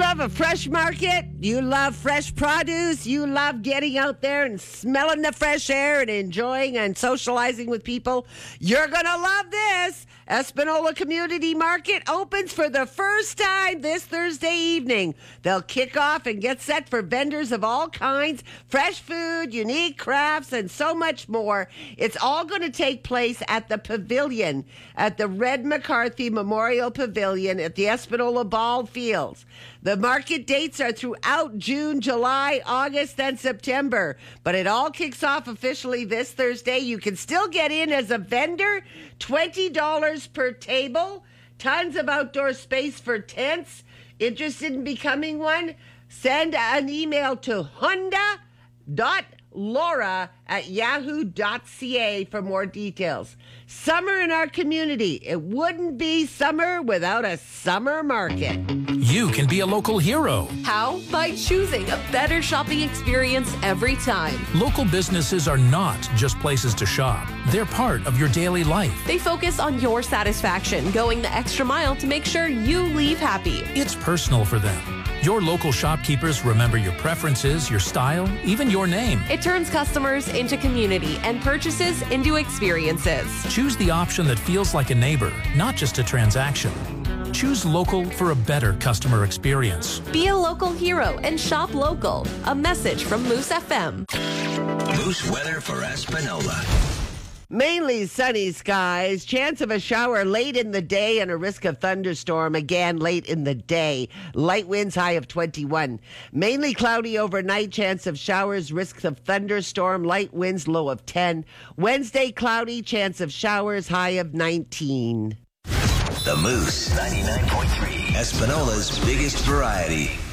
love a fresh market? You love fresh produce? You love getting out there and smelling the fresh air and enjoying and socializing with people? You're going to love this. Espanola Community Market opens for the first time this Thursday evening. They'll kick off and get set for vendors of all kinds, fresh food, unique crafts, and so much more. It's all going to take place at the Pavilion, at the Red McCarthy Memorial Pavilion at the Espanola Ball Fields. The market dates are throughout June, July, August, and September. But it all kicks off officially this Thursday. You can still get in as a vendor, $20 per table, tons of outdoor space for tents. Interested in becoming one? Send an email to honda.laura@yahoo.ca for more details. Summer in our community. It wouldn't be summer without a summer market. You can be a local hero. How? By choosing a better shopping experience every time. Local businesses are not just places to shop. They're part of your daily life. They focus on your satisfaction, going the extra mile to make sure you leave happy. It's personal for them. Your local shopkeepers remember your preferences, your style, even your name. It turns customers into community and purchases into experiences. Choose the option that feels like a neighbor, not just a transaction. Choose local for a better customer experience. Be a local hero and shop local. A message from Moose FM. Moose weather for Espanola. Mainly sunny skies, chance of a shower late in the day and a risk of thunderstorm again late in the day. Light winds high of 21. Mainly cloudy overnight, chance of showers, risk of thunderstorm, light winds low of 10. Wednesday cloudy, chance of showers high of 19. The Moose 99.3, Espanola's biggest variety.